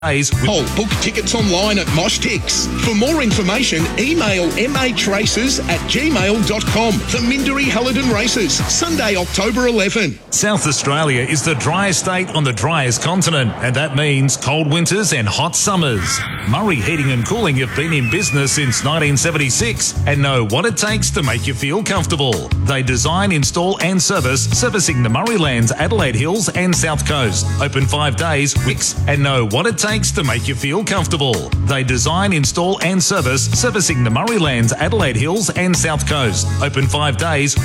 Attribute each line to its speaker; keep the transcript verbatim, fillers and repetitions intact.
Speaker 1: days.
Speaker 2: Oh, book tickets online at Moshtix. For more information, email matraces at gmail dot com. The Minderee Halidon Races, Sunday, October eleventh.
Speaker 1: South Australia is the driest state on the driest continent, and that means cold winters and hot summers. Murray Heating and Cooling have been in business since nineteen seventy-six and know what it takes to make you feel comfortable. They design, install and service, servicing the Murraylands, Adelaide Hills and South Coast. Open five days, weeks, and know what it takes to make you feel comfortable. They design, install and service, servicing the Murraylands, Adelaide Hills and South Coast. Open five days,